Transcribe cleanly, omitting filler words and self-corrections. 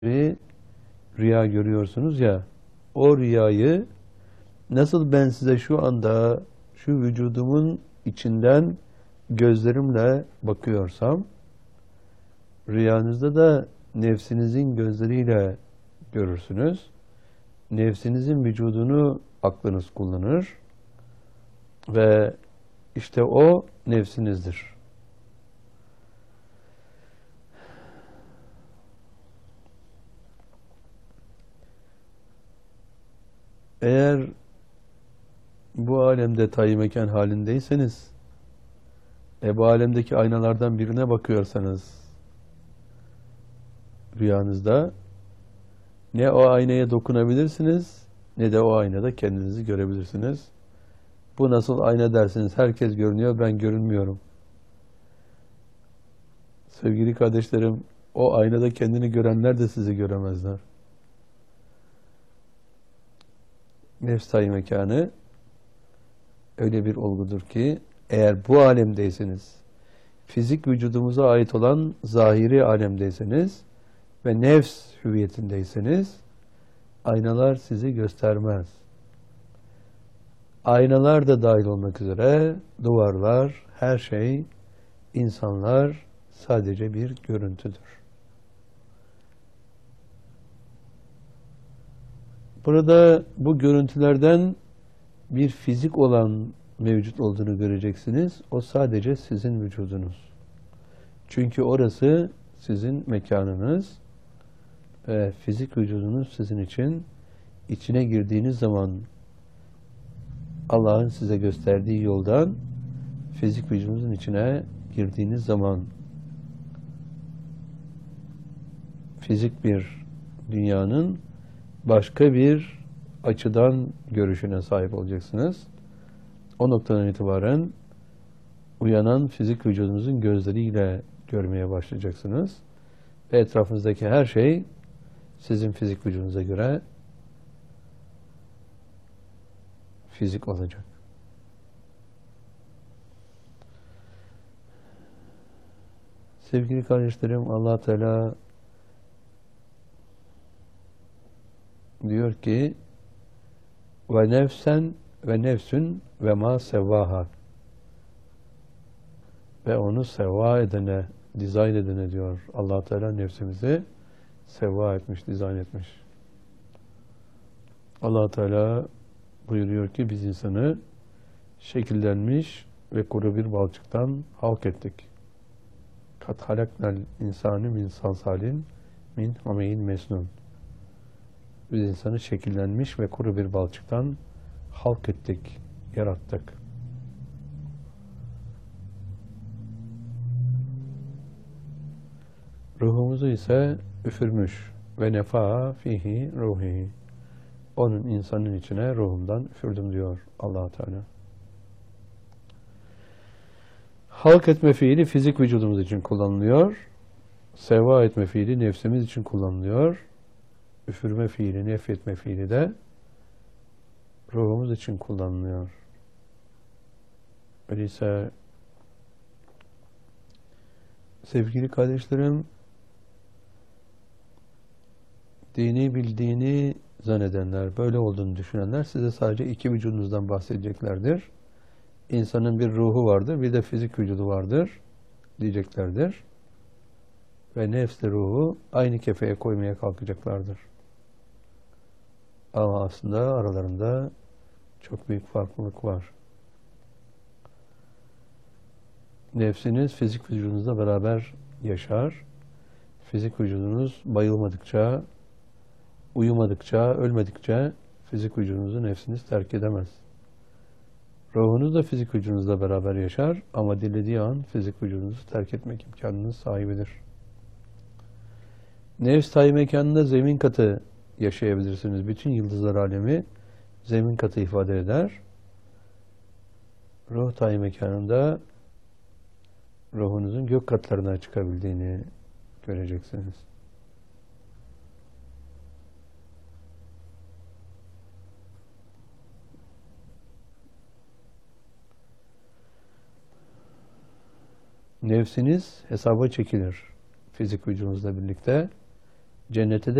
bir rüya görüyorsunuz ya, o rüyayı nasıl ben size şu anda şu vücudumun içinden gözlerimle bakıyorsam, rüyanızda da nefsinizin gözleriyle görürsünüz. Nefsinizin vücudunu aklınız kullanır ve işte o nefsinizdir. Eğer bu alemde tayi mekan halindeyseniz, bu alemdeki aynalardan birine bakıyorsanız rüyanızda, ne o aynaya dokunabilirsiniz ne de o aynada kendinizi görebilirsiniz. Bu nasıl ayna dersiniz? Herkes görünüyor, ben görünmüyorum. Sevgili kardeşlerim, o aynada kendini görenler de sizi göremezler. Nefs tayi mekanı öyle bir olgudur ki, eğer bu alemdeyseniz, fizik vücudumuza ait olan zahiri alemdeyseniz ve nefs hüviyetindeyseniz, aynalar sizi göstermez. Aynalar da dahil olmak üzere duvarlar, her şey, insanlar sadece bir görüntüdür. Burada bu görüntülerden bir fizik olan mevcut olduğunu göreceksiniz. O sadece sizin vücudunuz. Çünkü orası sizin mekanınız ve fizik vücudunuz sizin için, içine girdiğiniz zaman Allah'ın size gösterdiği yoldan fizik vücudunuzun içine girdiğiniz zaman fizik bir dünyanın başka bir açıdan görüşüne sahip olacaksınız. O noktadan itibaren uyanan fizik vücudunuzun gözleriyle görmeye başlayacaksınız. Ve etrafınızdaki her şey sizin fizik vücudunuza göre fizik olacak. Sevgili kardeşlerim, Allah Teala diyor ki ve nefsen ve nefsün ve ma sevvaha, ve onu sevva edene, dizayn edene diyor. Allah Teala nefsimizi sevva etmiş, dizayn etmiş. Allah Teala buyuruyor ki biz insanı şekillenmiş ve kuru bir balçıktan halk ettik. Kat halaknel insanı min salsalin min hameyin mesnun. Biz insanı şekillenmiş ve kuru bir balçıktan halk ettik, yarattık. Ruhumuzu ise üfürmüş ve nefa fihi ruhi. Onun insanın içine ruhumdan üfürdüm diyor Allah Teala. Halk etme fiili fizik vücudumuz için kullanılıyor. Seva etme fiili nefsimiz için kullanılıyor. Üfürme fiili, nefretme fiili de ruhumuz için kullanılıyor. Öyleyse sevgili kardeşlerim, dini bildiğini zannedenler, böyle olduğunu düşünenler size sadece iki vücudunuzdan bahsedeceklerdir. İnsanın bir ruhu vardır, bir de fizik vücudu vardır diyeceklerdir. Ve nefsle ruhu aynı kefeye koymaya kalkacaklardır. Ama aslında aralarında çok büyük farklılık var. Nefsiniz fizik vücudunuzla beraber yaşar. Fizik vücudunuz bayılmadıkça, uyumadıkça, ölmedikçe fizik vücudunuzu nefsiniz terk edemez. Ruhunuz da fizik vücudunuzla beraber yaşar ama dilediği an fizik vücudunuzu terk etmek imkanınız sahibidir. Nefs tayi mekanında zemin katı yaşayabilirsiniz. Bütün yıldızlar alemi zemin katı ifade eder. Ruh tayi mekanında ruhunuzun gök katlarına çıkabildiğini göreceksiniz. Nefsiniz hesaba çekilir fizik vücudunuzla birlikte. Cennete de